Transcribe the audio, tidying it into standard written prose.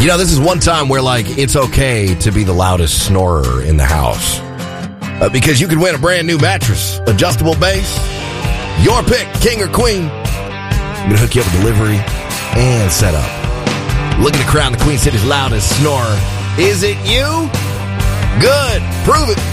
You know, this is one time where, like, it's okay to be the loudest snorer in the house. Because you can win a brand new mattress, adjustable base, your pick, king or queen. I'm going to hook you up with delivery and setup. Looking to crown the Queen City's loudest snorer. Is it you? Good. Prove it.